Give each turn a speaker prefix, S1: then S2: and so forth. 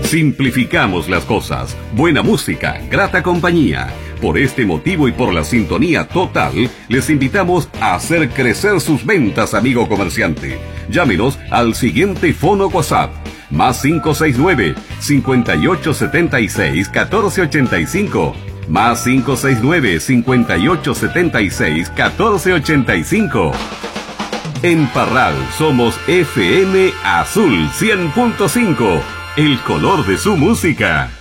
S1: Simplificamos las cosas. Buena música, grata compañía. Por este motivo y por la sintonía total, les invitamos a hacer crecer sus ventas, amigo comerciante. Llámenos al siguiente fono WhatsApp. Más 569-5876-1485. Más 569-5876-1485. En Parral somos FM Azul 100.5. El color de su música.